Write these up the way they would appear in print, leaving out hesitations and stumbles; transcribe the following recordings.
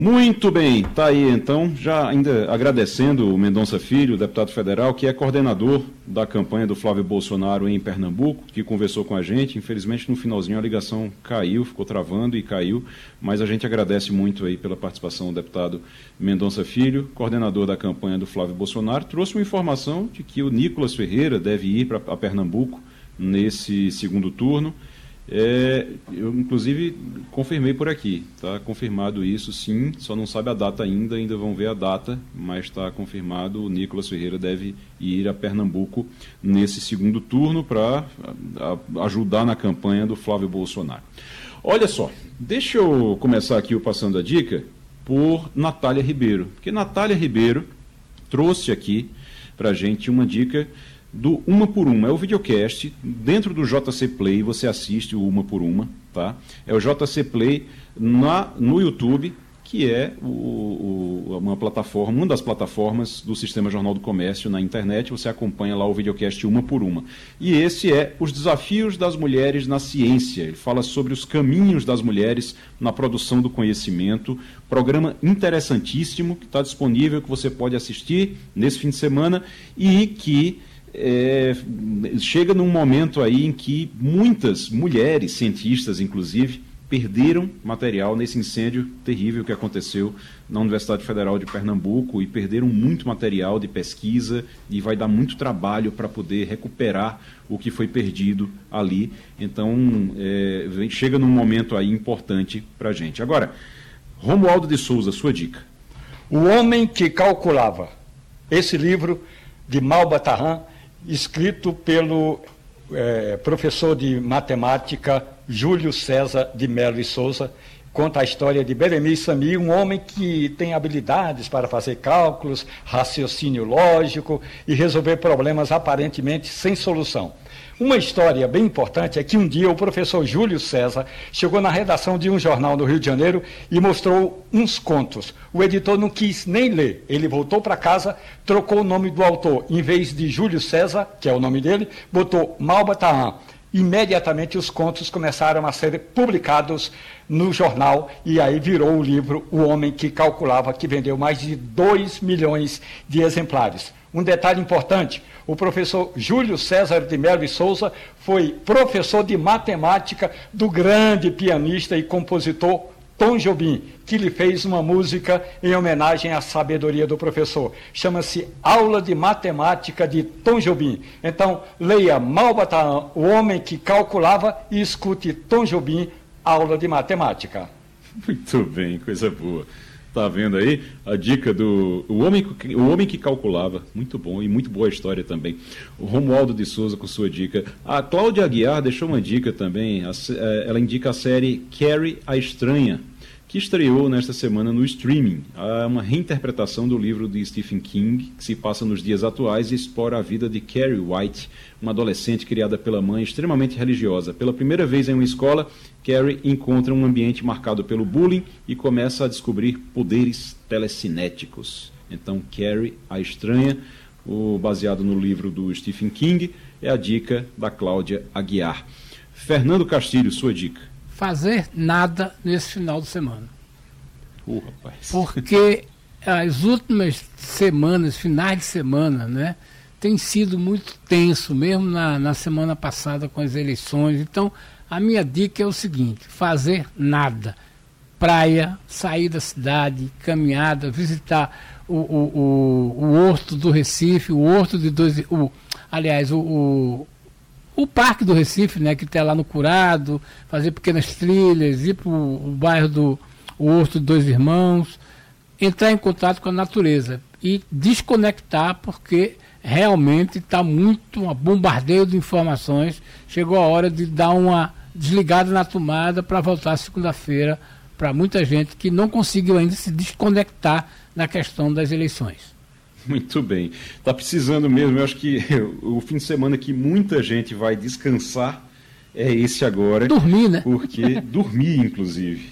Muito bem, está aí então, já ainda agradecendo o Mendonça Filho, deputado federal, que é coordenador da campanha do Flávio Bolsonaro em Pernambuco, que conversou com a gente. Infelizmente, no finalzinho a ligação caiu, ficou travando e caiu, mas a gente agradece muito aí pela participação do deputado Mendonça Filho, coordenador da campanha do Flávio Bolsonaro. Trouxe uma informação de que o Nicolas Ferreira deve ir para Pernambuco nesse segundo turno. Eu, inclusive, confirmei por aqui, está confirmado isso, sim, só não sabe a data ainda vão ver a data, mas está confirmado, o Nicolas Ferreira deve ir a Pernambuco nesse segundo turno para ajudar na campanha do Flávio Bolsonaro. Olha só, deixa eu começar aqui o Passando a Dica por Natália Ribeiro, porque Natália Ribeiro trouxe aqui para a gente uma dica do Uma por Uma. É o videocast, dentro do JC Play, você assiste o Uma por Uma, tá? É o JC Play no YouTube, que é uma plataforma, uma das plataformas do Sistema Jornal do Comércio na internet. Você acompanha lá o videocast Uma por Uma. E esse é Os Desafios das Mulheres na Ciência. Ele fala sobre os caminhos das mulheres na produção do conhecimento. Programa interessantíssimo, que está disponível, que você pode assistir nesse fim de semana e que chega num momento aí em que muitas mulheres, cientistas inclusive, perderam material nesse incêndio terrível que aconteceu na Universidade Federal de Pernambuco, e perderam muito material de pesquisa, e vai dar muito trabalho para poder recuperar o que foi perdido ali. Então, chega num momento aí importante para a gente. Agora, Romualdo de Souza, sua dica. O Homem que Calculava. Esse livro de Malba Tahan, escrito pelo professor de matemática Júlio César de Melo e Souza, conta a história de Beremiz Samir, um homem que tem habilidades para fazer cálculos, raciocínio lógico e resolver problemas aparentemente sem solução. Uma história bem importante é que um dia o professor Júlio César chegou na redação de um jornal do Rio de Janeiro e mostrou uns contos. O editor não quis nem ler. Ele voltou para casa, trocou o nome do autor. Em vez de Júlio César, que é o nome dele, botou Malba Tahan. Imediatamente os contos começaram a ser publicados no jornal, e aí virou o livro O Homem que Calculava, que vendeu mais de 2 milhões de exemplares. Um detalhe importante: o professor Júlio César de Melo e Souza foi professor de matemática do grande pianista e compositor Tom Jobim, que lhe fez uma música em homenagem à sabedoria do professor. Chama-se Aula de Matemática de Tom Jobim. Então, leia Malba Tahan, O Homem que Calculava, e escute Tom Jobim, Aula de Matemática. Muito bem, coisa boa. Está vendo aí a dica do o homem que Calculava. Muito bom, e muito boa história também. O Romualdo de Souza com sua dica. A Cláudia Aguiar deixou uma dica também. Ela indica a série Carrie a Estranha, que estreou nesta semana no streaming. É uma reinterpretação do livro de Stephen King, que se passa nos dias atuais e explora a vida de Carrie White, uma adolescente criada pela mãe, extremamente religiosa. Pela primeira vez em uma escola, Carrie encontra um ambiente marcado pelo bullying e começa a descobrir poderes telecinéticos. Então, Carrie a Estranha, baseado no livro do Stephen King, é a dica da Cláudia Aguiar. Fernando Castilho, sua dica. Fazer nada nesse final de semana. Rapaz. Porque as últimas semanas, finais de semana, né, tem sido muito tenso, mesmo na semana passada com as eleições. Então, a minha dica é o seguinte: fazer nada. Praia, sair da cidade, caminhada, visitar o Horto do Recife, o Horto de o Parque do Recife, né, que está lá no Curado, fazer pequenas trilhas, ir para o bairro do Horto de Dois Irmãos, entrar em contato com a natureza e desconectar, porque realmente está muito um bombardeio de informações. Chegou a hora de dar uma desligada na tomada para voltar segunda-feira, para muita gente que não conseguiu ainda se desconectar na questão das eleições. Muito bem. Está precisando mesmo. Eu acho que o fim de semana que muita gente vai descansar é esse agora. Dormir, né? Porque dormir, inclusive.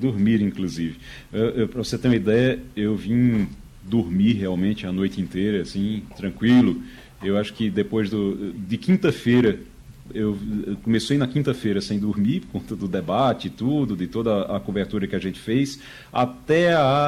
Para você ter uma ideia, eu vim dormir realmente a noite inteira, assim, tranquilo. Eu acho que depois de quinta-feira, eu comecei na quinta-feira sem dormir, por conta do debate e tudo, de toda a cobertura que a gente fez, até a